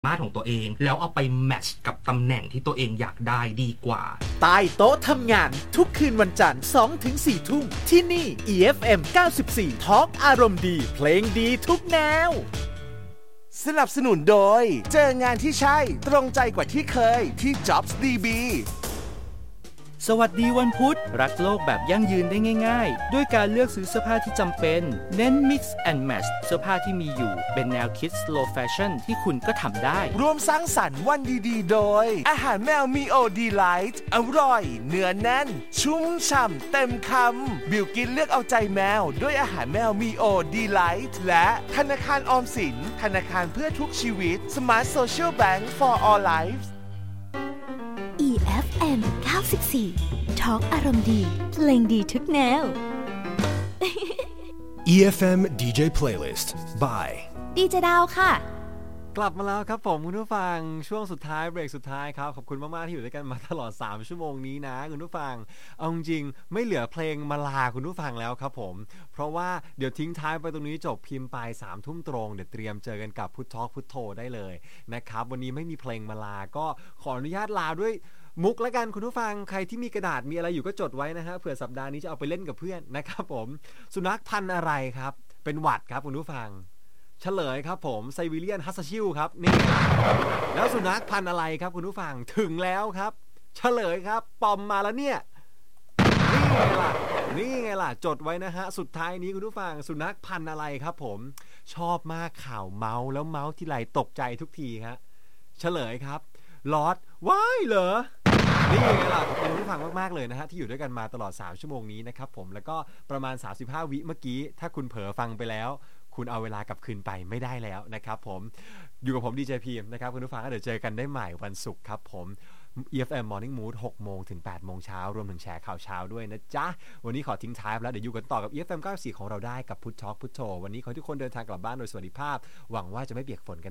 มาของตัวเองแล้วเอาไปแมทช์กับตำแหน่งที่ตัวเองอยากได้ดีกว่าใต้โต๊ะทำงานทุกคืนวันจันทร์ 2-4 ทุ่มที่นี่ EFM 94 Talk อารมณ์ดีเพลงดีทุกแนวสนับสนุนโดยเจองานที่ใช่ตรงใจกว่าที่เคยที่ Jobs DB สวัสดีวันพุธรักโลกแบบยั่งยืนได้ง่ายๆด้วยการเลือกซื้อเสื้อผ้าที่จำเป็นเน้น Mix and Match เสื้อผ้าที่มีอยู่เป็นแนวคิด Slow Fashion ที่คุณก็ทำได้ร่วมสร้างสรรค์วันดีๆโดยอาหารแมวมีโอดีไลท์อร่อยเนื้อแน่นชุ่มฉ่ำเต็มคำบิวกินเลือกเอาใจแมวด้วยอาหารแมวมีโอดีไลท์และธนาคารออมสินธนาคารเพื่อทุกชีวิต Smart Social Bank for All Lives EFM 94 Talk อารมณ์ดีเพลงดีทุกแนว EFM DJ Playlist by ดีเจดาวค่ะกลับมาแล้วครับผมคุณผู้ฟังช่วงสุดท้ายเบรกสุดท้ายครับขอบคุณมากๆที่อยู่ด้วยกันมาตลอด3ชั่วโมงนี้นะคุณผู้ฟังเอาจริงไม่เหลือเพลงมาลาคุณผู้ฟังแล้วครับผมเพราะว่าเดี๋ยวทิ้งท้ายไปตรงนี้จบพิมพ์ไป3 ทุ่มตรงเดี๋ยวเตรียมเจอกันกับพุททอล์คพุทโธได้เลยนะครับวันนี้ไม่มีเพลงมาลาก็ขออนุญาตลาด้วยมุกแล้วกันคุณผู้ฟังใครที่มีกระดาษมีอะไรอยู่ก็จดไว้นะฮะเผื่อสัปดาห์นี้จะเอาไปเล่นกับเพื่อนนะครับผมสุนัขพันธุ์อะไรครับเป็นหวัดครับคุณผู้ฟังเฉลยครับผมไซบีเรียนฮัสชิลครับนี่แล้วสุนัขพันธุ์อะไรครับคุณผู้ฟังถึงแล้วครับเฉลยครับปอมมาแล้วเนี่ยนี่ไงล่ะจดไว้นะฮะสุดท้ายนี้คุณผู้ฟังสุนัขพันธุ์อะไรครับผมชอบมากข่าวเมาส์แล้วเมาส์ทีไรตกใจทุกทีครับเฉลยครับลอร์ดว้ายเหรอนี่ไงล่ะขอบคุณผู้ฟังมากๆเลยนะฮะที่อยู่ด้วยกันมาตลอด3ชั่วโมงนี้นะครับผมแล้วก็ประมาณ35วิเมื่อกี้ถ้าคุณเผลอฟังไปแล้วคุณเอาเวลากลับคืนไปไม่ได้แล้วนะครับผมอยู่กับผมดีเจพีมนะครับคุณผู้ฟังเดี๋ยวเจอกันได้ใหม่วันศุกร์ครับผม EFM Morning Mood 6 โมงถึง 8 โมงเช้ารวมถึงแชร์ข่าวเช้าด้วยนะจ๊ะวันนี้ขอทิ้งท้ายแล้วเดี๋ยวอยู่กันต่อกับ EFM 94ของเราได้กับพุททอล์คพุทโธวันนี้ขอให้ทุกคนเดินทางกลับบ้านโดยสวัสดิภาพหวังว่าจะไม่เปียกฝนกัน